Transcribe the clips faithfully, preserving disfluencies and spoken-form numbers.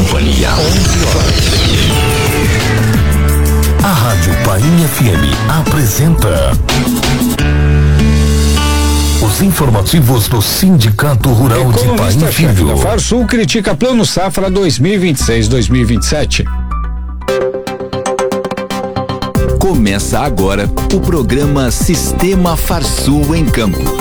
companhia. A Rádio Painha F M apresenta os informativos do Sindicato Rural de Painha Filho. A Farsul critica Plano Safra dois mil e vinte e seis, dois mil e vinte e sete. Começa agora o programa Sistema Farsul em Campo.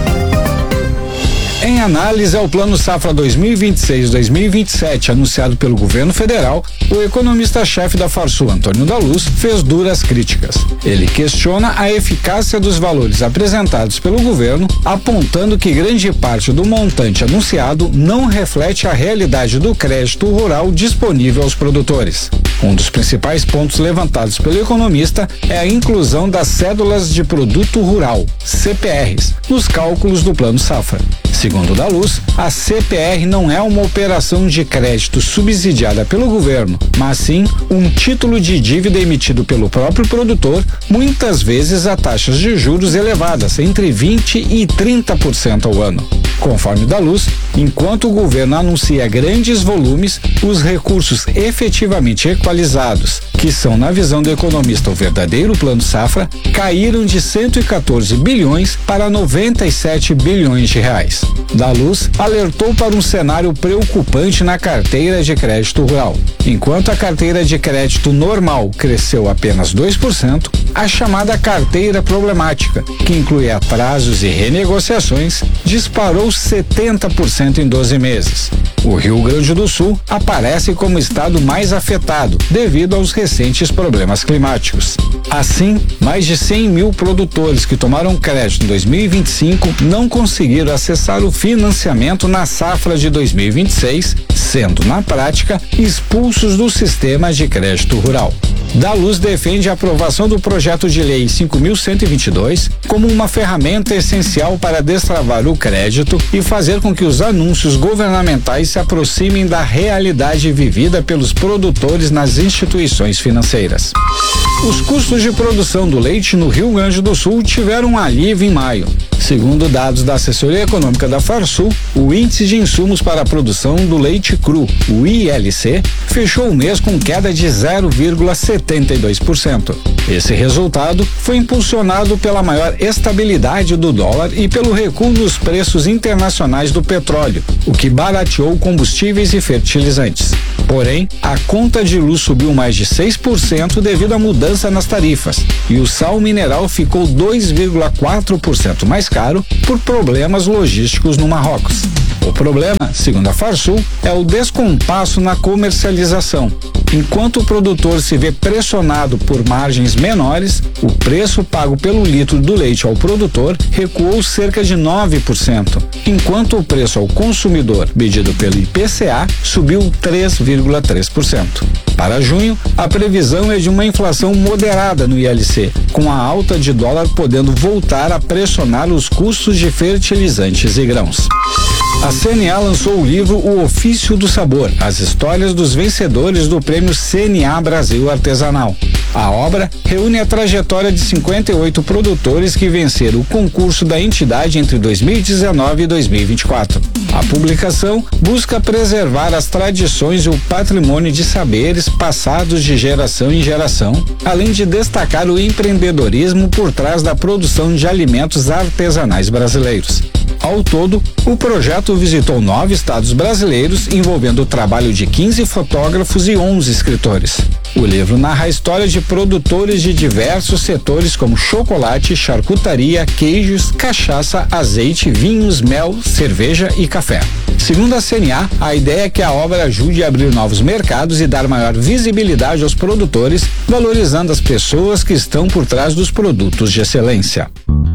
Em análise ao Plano Safra dois mil e vinte e seis, dois mil e vinte e sete, anunciado pelo governo federal, o economista-chefe da Farsul, Antônio da Luz, fez duras críticas. Ele questiona a eficácia dos valores apresentados pelo governo, apontando que grande parte do montante anunciado não reflete a realidade do crédito rural disponível aos produtores. Um dos principais pontos levantados pelo economista é a inclusão das cédulas de produto rural, C P Rs, nos cálculos do Plano Safra. Segundo da Luz, a C P R não é uma operação de crédito subsidiada pelo governo, mas sim um título de dívida emitido pelo próprio produtor, muitas vezes a taxas de juros elevadas, entre vinte e trinta por cento ao ano. Conforme da Luz, enquanto o governo anuncia grandes volumes, os recursos efetivamente equalizados, que são, na visão do economista, o verdadeiro Plano Safra, caíram de cento e quatorze bilhões para noventa e sete bilhões de reais. Da Luz alertou para um cenário preocupante na carteira de crédito rural. Enquanto a carteira de crédito normal cresceu apenas dois por cento, a chamada carteira problemática, que inclui atrasos e renegociações, disparou setenta por cento em doze meses. O Rio Grande do Sul aparece como estado mais afetado devido aos recentes problemas climáticos. Assim, mais de cem mil produtores que tomaram crédito em dois mil e vinte e cinco não conseguiram acessar o financiamento na safra de dois mil e vinte e seis, sendo, na prática, expulsos do sistema de crédito rural. Da Luz defende a aprovação do projeto de lei cinco mil cento e vinte e dois como uma ferramenta essencial para destravar o crédito e fazer com que os anúncios governamentais se aproximem da realidade vivida pelos produtores nas instituições financeiras. Os custos de produção do leite no Rio Grande do Sul tiveram um alívio em maio. Segundo dados da assessoria econômica da Farsul, o índice de insumos para a produção do leite cru, o I L C, fechou o mês com queda de zero vírgula setenta e dois por cento. Esse resultado foi impulsionado pela maior estabilidade do dólar e pelo recuo nos preços internacionais do petróleo, o que barateou combustíveis e fertilizantes. Porém, a conta de luz subiu mais de seis por cento devido à mudança nas tarifas e o sal mineral ficou dois vírgula quatro por cento mais caro por problemas logísticos no Marrocos. O problema, segundo a Farsul, é o descompasso na comercialização. Enquanto o produtor se vê pressionado por margens menores, o preço pago pelo litro do leite ao produtor recuou cerca de nove por cento, enquanto o preço ao consumidor, medido pelo I P C A, subiu três vírgula três por cento. Para junho, a previsão é de uma inflação moderada no I L C, com a alta de dólar podendo voltar a pressionar os custos de fertilizantes e grãos. A C N A lançou o livro O Ofício do Sabor, as histórias dos vencedores do prêmio C N A Brasil Artesanal. A obra reúne a trajetória de cinquenta e oito produtores que venceram o concurso da entidade entre dois mil e dezenove e dois mil e vinte e quatro. A publicação busca preservar as tradições e o patrimônio de saberes passados de geração em geração, além de destacar o empreendedorismo por trás da produção de alimentos artesanais brasileiros. Ao todo, o projeto visitou nove estados brasileiros, envolvendo o trabalho de quinze fotógrafos e onze escritores. O livro narra a história de produtores de diversos setores como chocolate, charcutaria, queijos, cachaça, azeite, vinhos, mel, cerveja e café. Segundo a C N A, a ideia é que a obra ajude a abrir novos mercados e dar maior visibilidade aos produtores, valorizando as pessoas que estão por trás dos produtos de excelência.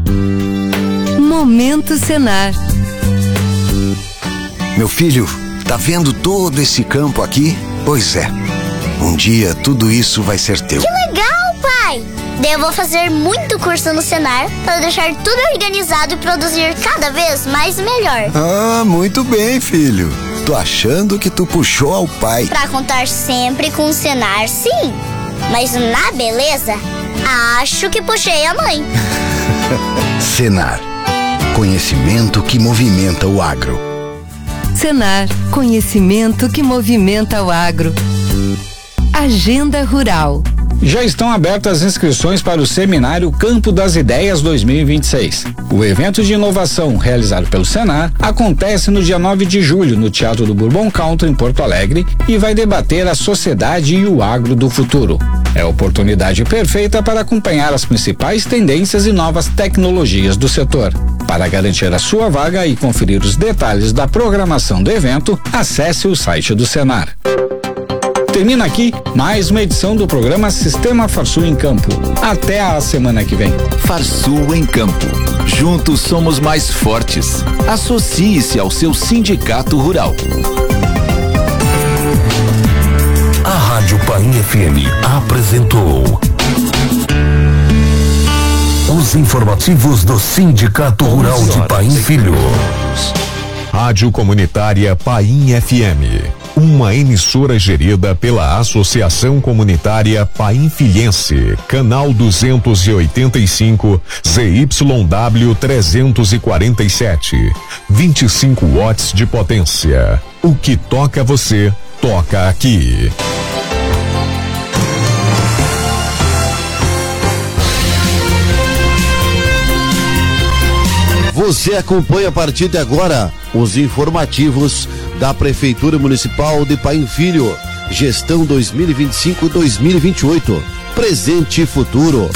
Momento Senar. Meu filho, tá vendo todo esse campo aqui? Pois é, um dia tudo isso vai ser teu. Que legal, pai! Daí eu vou fazer muito curso no Senar para deixar tudo organizado e produzir cada vez mais e melhor. Ah, muito bem, filho. Tô achando que tu puxou ao pai. Pra contar sempre com o Senar, sim. Mas na beleza, acho que puxei a mãe. Senar. Conhecimento que movimenta o agro. Senar, conhecimento que movimenta o agro. Agenda Rural. Já estão abertas as inscrições para o seminário Campo das Ideias dois mil e vinte e seis. O evento de inovação realizado pelo Senar acontece no dia nove de julho no Teatro do Bourbon Country em Porto Alegre e vai debater a sociedade e o agro do futuro. É a oportunidade perfeita para acompanhar as principais tendências e novas tecnologias do setor. Para garantir a sua vaga e conferir os detalhes da programação do evento, acesse o site do Senar. Termina aqui mais uma edição do programa Sistema Farsul em Campo. Até a semana que vem. Farsul em Campo. Juntos somos mais fortes. Associe-se ao seu sindicato rural. A Rádio Paim F M apresentou os informativos do Sindicato Rural de Paim Filho. Rádio Comunitária Paim F M, uma emissora gerida pela Associação Comunitária Painfilhense, canal duzentos e oitenta e cinco, Z Y W trezentos e quarenta e sete, vinte e cinco watts de potência. O que toca você, toca aqui. Você acompanha a partir de agora os informativos da Prefeitura Municipal de Paim Filho, gestão dois mil e vinte e cinco a dois mil e vinte e oito, presente e futuro.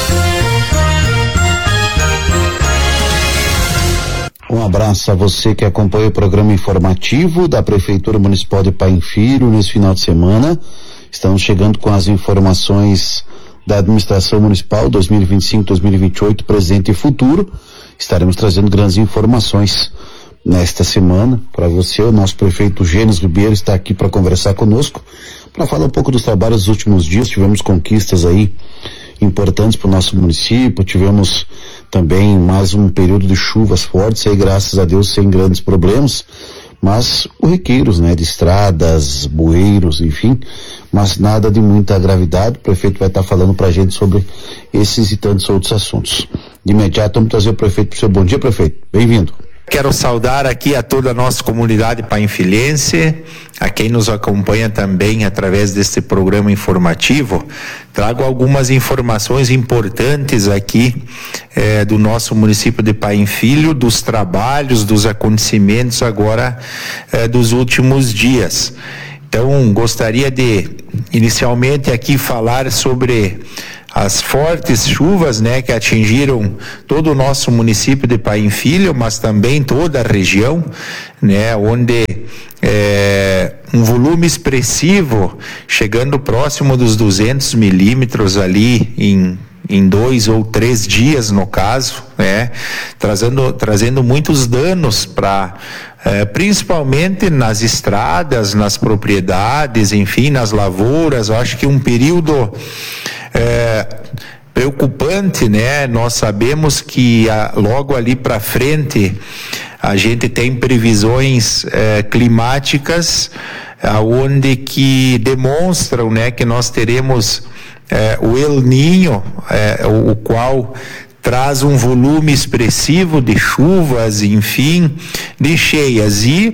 Um abraço a você que acompanha o programa informativo da Prefeitura Municipal de Paim Filho nesse final de semana. Estamos chegando com as informações da Administração Municipal dois mil e vinte e cinco a dois mil e vinte e oito, presente e futuro. Estaremos trazendo grandes informações nesta semana para você. O nosso prefeito Gênesis Ribeiro está aqui para conversar conosco, para falar um pouco dos trabalhos dos últimos dias. Tivemos conquistas aí importantes para o nosso município, tivemos também mais um período de chuvas fortes aí, graças a Deus, sem grandes problemas, mas corriqueiros, né, de estradas, bueiros, enfim, mas nada de muita gravidade. O prefeito vai estar falando para a gente sobre esses e tantos outros assuntos. De imediato, vamos trazer o prefeito para o seu. Bom dia, prefeito. Bem-vindo. Quero saudar aqui a toda a nossa comunidade painfilhense, a quem nos acompanha também através deste programa informativo. Trago algumas informações importantes aqui eh, do nosso município de Paim Filho, dos trabalhos, dos acontecimentos agora eh, dos últimos dias. Então, gostaria de inicialmente aqui falar sobre as fortes chuvas, né, que atingiram todo o nosso município de Paim Filho, mas também toda a região, né, onde é, um volume expressivo, chegando próximo dos duzentos milímetros ali em em dois ou três dias, no caso, né, trazendo trazendo muitos danos para É, principalmente nas estradas, nas propriedades, enfim, nas lavouras. Eu acho que um período é, preocupante, né? Nós sabemos que a, logo ali para frente a gente tem previsões é, climáticas aonde que demonstram, né, que nós teremos é, o El Niño, é, o, o qual traz um volume expressivo de chuvas, enfim, de cheias. E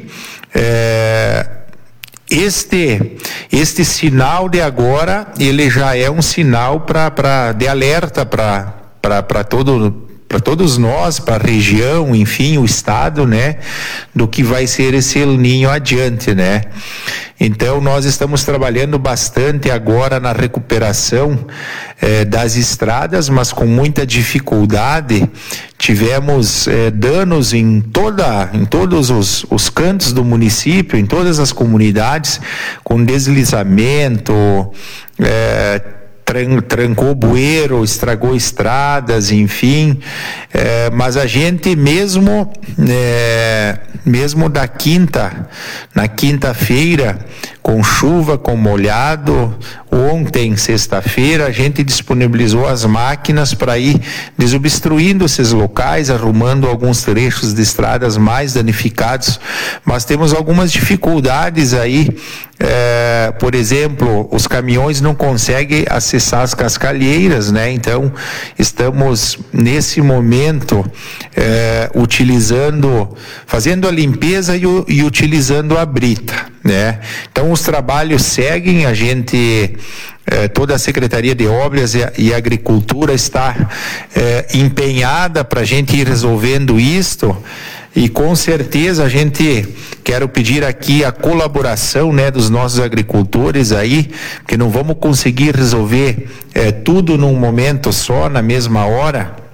é, este este sinal de agora, ele já é um sinal para para de alerta para para para todo para todos nós, para a região, enfim, o estado, né, do que vai ser esse El Niño adiante, né? Então, nós estamos trabalhando bastante agora na recuperação eh, das estradas, mas com muita dificuldade. Tivemos eh, danos em toda, em todos os, os cantos do município, em todas as comunidades, com deslizamento, eh, trancou bueiro, estragou estradas, enfim, é, mas a gente mesmo, é, mesmo da quinta, na quinta-feira, com chuva, com molhado, ontem, sexta-feira, a gente disponibilizou as máquinas para ir desobstruindo esses locais, arrumando alguns trechos de estradas mais danificados, mas temos algumas dificuldades aí, é, por exemplo, os caminhões não conseguem acessar acessar as cascalheiras, né? Então, estamos nesse momento eh, utilizando, fazendo a limpeza e, e utilizando a brita, né? Então, os trabalhos seguem, a gente... Eh, toda a Secretaria de Obras e, e Agricultura está eh, empenhada para a gente ir resolvendo isto, e com certeza a gente quero pedir aqui a colaboração, né, dos nossos agricultores aí, porque não vamos conseguir resolver eh, tudo num momento só, na mesma hora.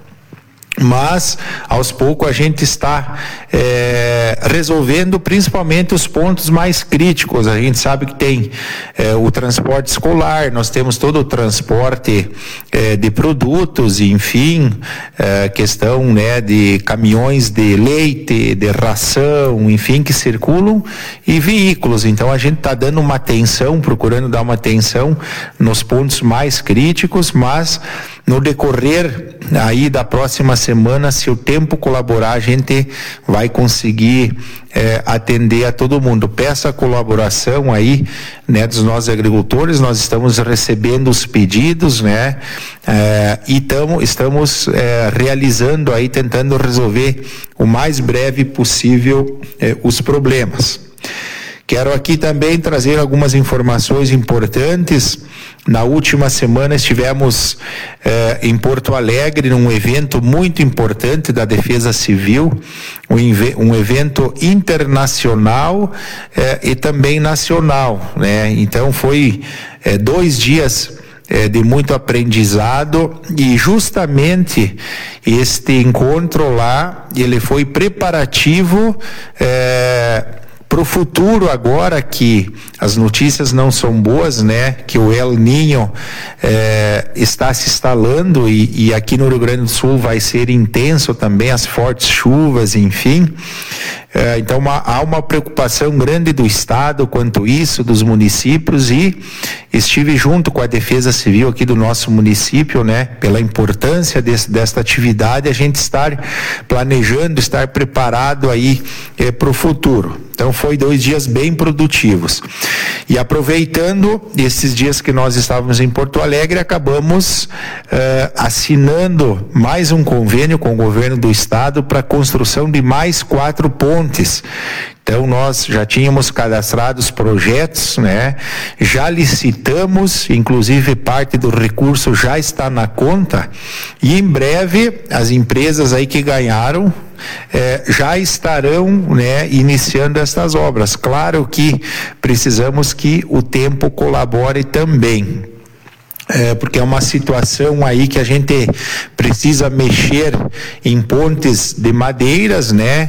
Mas aos poucos a gente está é, resolvendo principalmente os pontos mais críticos. A gente sabe que tem é, o transporte escolar, nós temos todo o transporte é, de produtos, enfim, é, questão, né, de caminhões de leite, de ração, enfim, que circulam, e veículos. Então a gente está dando uma atenção, procurando dar uma atenção nos pontos mais críticos, mas no decorrer aí da próxima semana, se o tempo colaborar, a gente vai conseguir é, atender a todo mundo. Peço a colaboração aí, né, dos nossos agricultores. Nós estamos recebendo os pedidos, né, é, e tamo, estamos é, realizando aí, tentando resolver o mais breve possível é, os problemas. Quero aqui também trazer algumas informações importantes. Na última semana estivemos eh, em Porto Alegre num evento muito importante da Defesa Civil, um, um evento internacional eh, e também nacional, né? Então foi eh, dois dias eh, de muito aprendizado, e justamente este encontro lá, ele foi preparativo eh, para o futuro, agora que as notícias não são boas, né? Que o El Niño eh, está se instalando, e, e aqui no Rio Grande do Sul vai ser intenso também, as fortes chuvas, enfim. Eh, então uma, há uma preocupação grande do Estado quanto isso, dos municípios, e estive junto com a Defesa Civil aqui do nosso município, né? Pela importância desse, desta atividade, a gente estar planejando, estar preparado aí eh, para o futuro. Então foi dois dias bem produtivos. E aproveitando esses dias que nós estávamos em Porto Alegre, acabamos uh, assinando mais um convênio com o governo do estado para a construção de mais quatro pontes. Então nós já tínhamos cadastrado os projetos, né? Já licitamos, inclusive parte do recurso já está na conta, e em breve as empresas aí que ganharam eh, já estarão, né, iniciando estas obras. Claro que precisamos que o tempo colabore também. É, porque é uma situação aí que a gente precisa mexer em pontes de madeiras, né?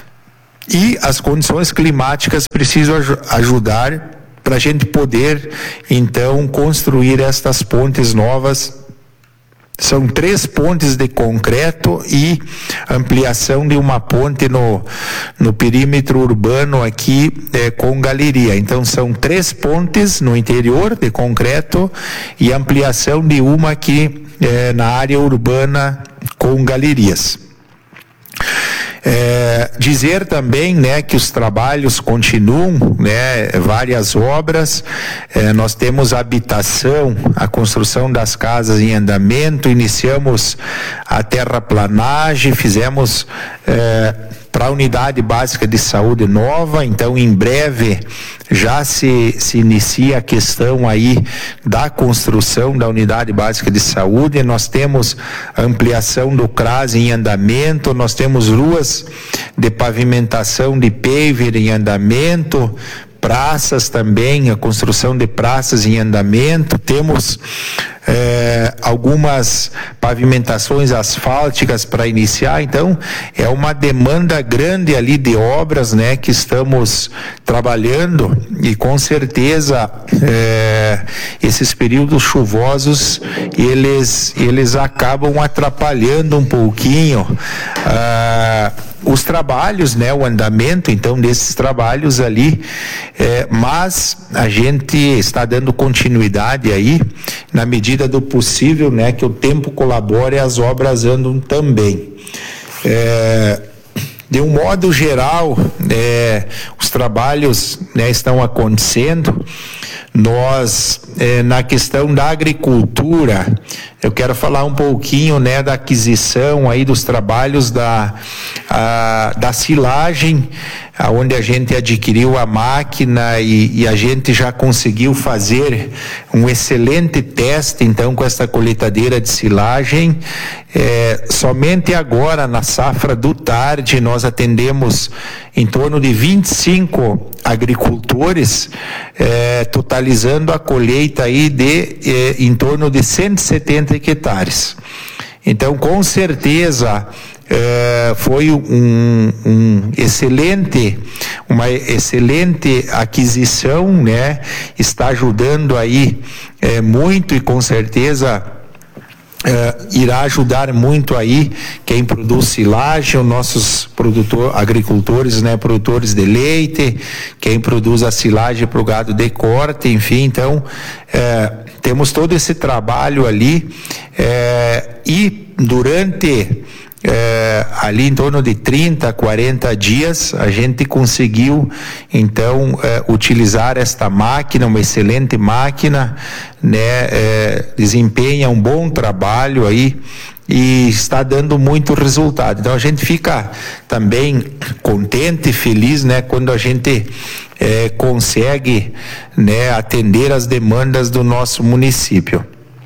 E as condições climáticas precisam aj- ajudar para a gente poder, então, construir estas pontes novas. São três pontes de concreto e ampliação de uma ponte no, no perímetro urbano aqui eh, com galeria. Então são três pontes no interior de concreto e ampliação de uma aqui eh, na área urbana com galerias. É, dizer também, né, que os trabalhos continuam, né, várias obras, é, nós temos a habitação, a construção das casas em andamento, iniciamos a terraplanagem, fizemos é, para a unidade básica de saúde nova, então em breve já se, se inicia a questão aí da construção da unidade básica de saúde. Nós temos a ampliação do CRAS em andamento, nós temos ruas de pavimentação de paver em andamento, praças também, a construção de praças em andamento, temos é, algumas pavimentações asfálticas para iniciar. Então é uma demanda grande ali de obras, né, que estamos trabalhando, e com certeza é, esses períodos chuvosos eles, eles acabam atrapalhando um pouquinho ah, os trabalhos, né, o andamento então desses trabalhos ali, é, mas a gente está dando continuidade aí na medida do possível, né, que o tempo colabore e as obras andam também. É, de um modo geral, é, os trabalhos, né, estão acontecendo. nós, eh, na questão da agricultura, eu quero falar um pouquinho, né, da aquisição aí dos trabalhos da, a, da silagem, onde a gente adquiriu a máquina e, e a gente já conseguiu fazer um excelente teste, então, com essa colheitadeira de silagem. É, somente agora, na safra do tarde, nós atendemos em torno de vinte e cinco agricultores, é, totalizando a colheita aí de é, em torno de cento e setenta hectares. Então, com certeza, é, foi um, um excelente, uma excelente aquisição, né? Está ajudando aí é, muito e com certeza Uh, irá ajudar muito aí quem produz silagem, os nossos produtor, agricultores, né, produtores de leite, quem produz a silagem para o gado de corte, enfim, então uh, temos todo esse trabalho ali uh, e durante É, ali em torno de trinta, quarenta dias, a gente conseguiu então é, utilizar esta máquina, uma excelente máquina, né, é, desempenha um bom trabalho aí e está dando muito resultado. Então a gente fica também contente e feliz, né, quando a gente é, consegue, né, atender as demandas do nosso município.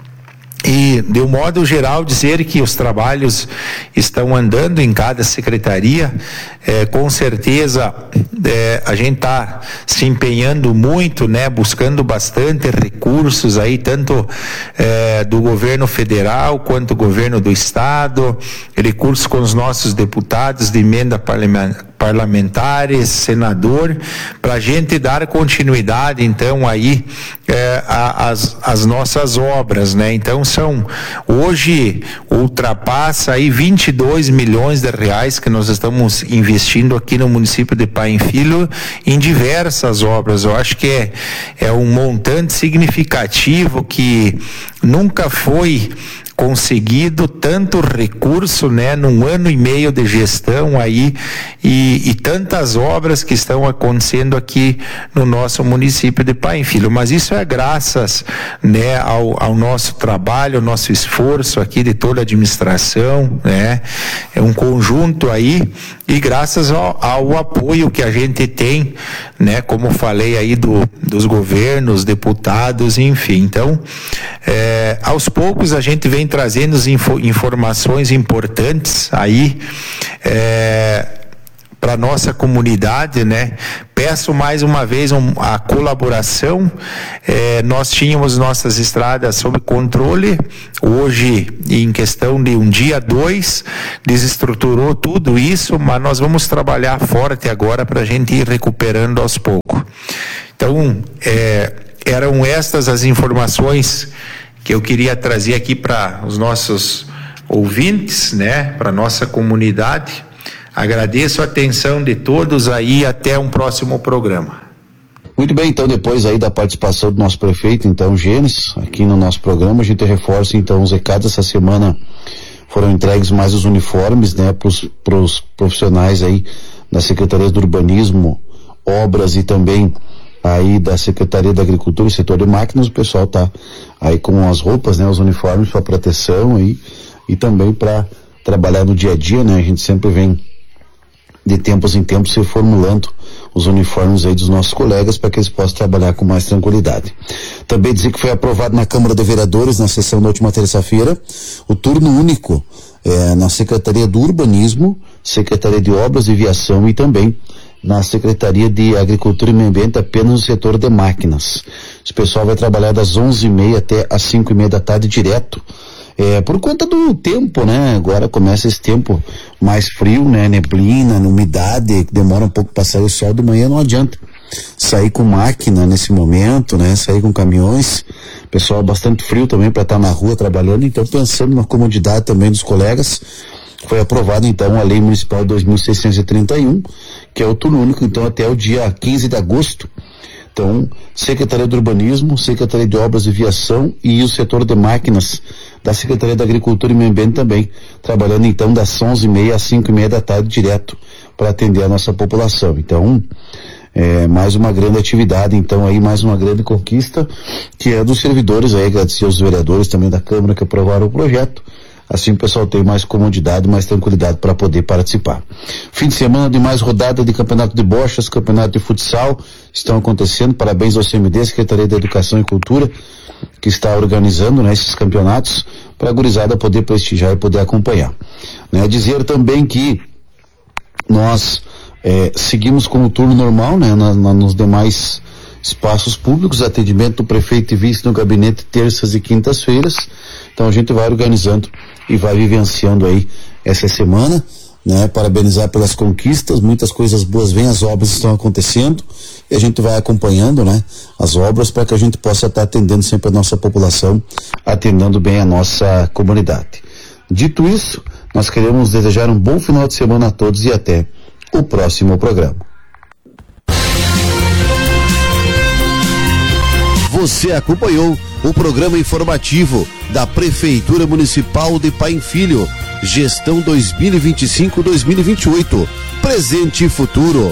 E, de um modo geral, dizer que os trabalhos estão andando em cada secretaria, é, com certeza é, a gente está se empenhando muito, né, buscando bastante recursos aí, tanto é, do governo federal quanto do governo do estado, recursos com os nossos deputados de emenda parlamentar, parlamentares, senador, para a gente dar continuidade, então, aí, é, as, as nossas obras, né? Então, são, hoje, ultrapassa aí vinte e dois milhões de reais que nós estamos investindo aqui no município de Paim Filho em diversas obras. Eu acho que é, é um montante significativo que nunca foi conseguido tanto recurso, né, num ano e meio de gestão aí e, e tantas obras que estão acontecendo aqui no nosso município de Paim Filho, mas isso é graças, né, ao, ao nosso trabalho, ao nosso esforço aqui de toda a administração, né, é um conjunto aí e graças ao, ao apoio que a gente tem, né, como falei aí do, dos governos, deputados, enfim, então é, aos poucos a gente vem trazendo info, informações importantes aí é, para nossa comunidade, né? Peço mais uma vez um, a colaboração. É, nós tínhamos nossas estradas sob controle. Hoje, em questão de um dia, dois, desestruturou tudo isso, mas nós vamos trabalhar forte agora para a gente ir recuperando aos poucos. Então, é, eram estas as informações que eu queria trazer aqui para os nossos ouvintes, né, para nossa comunidade. Agradeço a atenção de todos aí, até um próximo programa. Muito bem, então depois aí da participação do nosso prefeito, então Gênesis, aqui no nosso programa, a gente reforça então os recados. Essa semana foram entregues mais os uniformes, né, para os profissionais aí da Secretaria do Urbanismo, Obras e também aí da Secretaria da Agricultura e Setor de Máquinas. O pessoal tá aí com as roupas, né, os uniformes para proteção aí e também para trabalhar no dia a dia, né? A gente sempre vem de tempos em tempos se formulando os uniformes aí dos nossos colegas para que eles possam trabalhar com mais tranquilidade. Também dizer que foi aprovado na Câmara de Vereadores na sessão da última terça-feira o turno único eh, na Secretaria do Urbanismo, Secretaria de Obras e Viação e também na Secretaria de Agricultura e Meio Ambiente apenas no setor de máquinas. Esse pessoal vai trabalhar das onze e meia até as cinco e meia da tarde direto. É, por conta do tempo, né? Agora começa esse tempo mais frio, né? Neblina, umidade, demora um pouco para sair o sol de manhã, não adianta sair com máquina nesse momento, né? Sair com caminhões, pessoal bastante frio também para estar na rua trabalhando, então pensando na comodidade também dos colegas, foi aprovada então a Lei Municipal dois mil seiscentos e trinta e um, que é o turno único então até o dia quinze de agosto. Então, Secretaria do Urbanismo, Secretaria de Obras e Viação e o setor de máquinas da Secretaria da Agricultura e Meio Ambiente também, trabalhando então das onze e meia às cinco e meia da tarde direto para atender a nossa população. Então, É, mais uma grande atividade, então aí mais uma grande conquista, que é dos servidores aí, agradecer aos vereadores também da Câmara que aprovaram o projeto. Assim o pessoal tem mais comodidade, mais tranquilidade para poder participar. Fim de semana de mais rodada de campeonato de bochas, campeonato de futsal estão acontecendo. Parabéns ao C M D, Secretaria da Educação e Cultura, que está organizando, né, esses campeonatos para a gurizada poder prestigiar e poder acompanhar. Né, dizer também que nós É, seguimos com o turno normal, né, na, na, nos demais espaços públicos, atendimento do prefeito e vice no gabinete terças e quintas-feiras. Então a gente vai organizando e vai vivenciando aí essa semana, né, parabenizar pelas conquistas, muitas coisas boas vêm, as obras estão acontecendo e a gente vai acompanhando, né, as obras para que a gente possa estar atendendo sempre a nossa população, atendendo bem a nossa comunidade. Dito isso, nós queremos desejar um bom final de semana a todos e até o próximo programa. Você acompanhou o programa informativo da Prefeitura Municipal de Paim Filho, gestão dois mil e vinte e cinco a dois mil e vinte e oito, presente e futuro.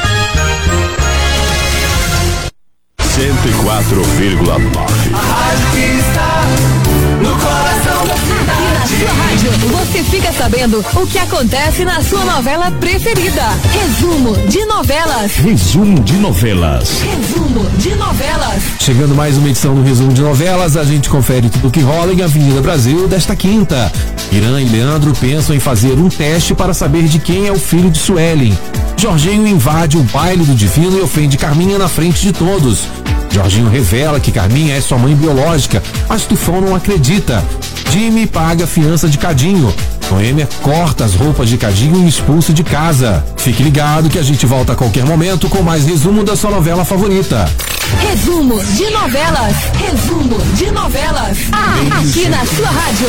cento e quatro vírgula nove. A rádio que está no coração da cidade. E na sua rádio, você fica sabendo o que acontece na sua novela preferida. Resumo de novelas. Resumo de novelas. Resumo de novelas. Chegando mais uma edição do Resumo de Novelas, a gente confere tudo o que rola em Avenida Brasil desta quinta. Irã e Leandro pensam em fazer um teste para saber de quem é o filho de Suelen. Jorginho invade o baile do Divino e ofende Carminha na frente de todos. Jorginho revela que Carminha é sua mãe biológica, mas Tufão não acredita. Jimmy paga a fiança de Cadinho. Noêmia corta as roupas de Cadinho e expulsa de casa. Fique ligado que a gente volta a qualquer momento com mais resumo da sua novela favorita. Resumo de novelas. Resumo de novelas. Ah, aqui na sua rádio.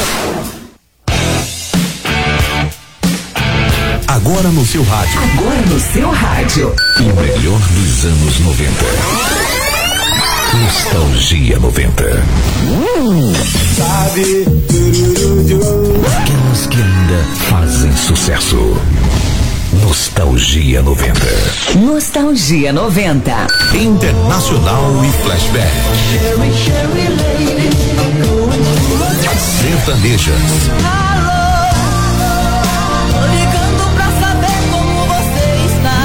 Agora no seu rádio. Agora no seu rádio. O melhor dos anos noventa. Nostalgia noventa. Sabe? Aquelas que ainda fazem sucesso. Nostalgia noventa. Nostalgia noventa. Internacional e flashback. Sertanejas.